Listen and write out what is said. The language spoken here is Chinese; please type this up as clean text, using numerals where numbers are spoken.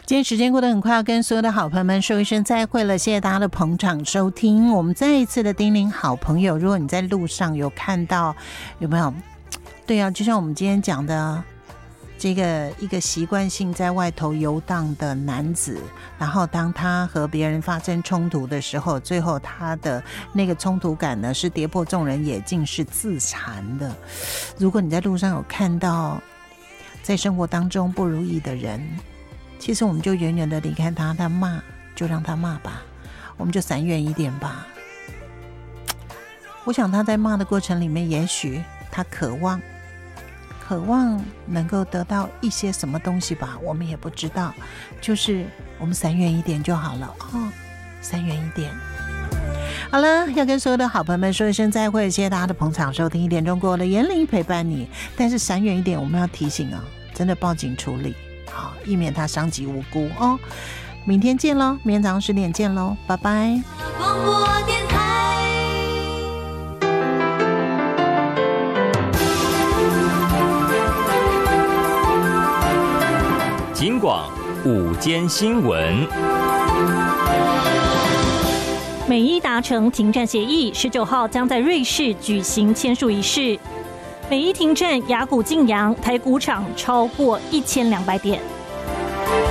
今天时间过得很快，要跟所有的好朋友们说一声再会了，谢谢大家的捧场收听。我们再一次的叮咛好朋友，如果你在路上有看到，有没有？对啊，就像我们今天讲的这个一个习惯性在外头游荡的男子，然后当他和别人发生冲突的时候，最后他的那个冲突感呢是跌破众人眼镜，是自残的。如果你在路上有看到在生活当中不如意的人，其实我们就远远的离开他，他骂就让他骂吧，我们就闪远一点吧。我想他在骂的过程里面，也许他渴望能够得到一些什么东西吧，我们也不知道，就是我们闪远一点就好了哦，闪远一点。好了，要跟所有的好朋友们说一声再会，谢谢大家的捧场收听。1点钟过了，严玲陪伴你，但是闪远一点，我们要提醒啊，真的报警处理，好，以免他伤及无辜哦。明天见咯，明天早上10点见咯，拜拜。广播电台警广午间新闻。 美伊达成停战协议，19号将在瑞士举行签署仪式。美伊停战，雅股劲扬，台股涨超过1200点。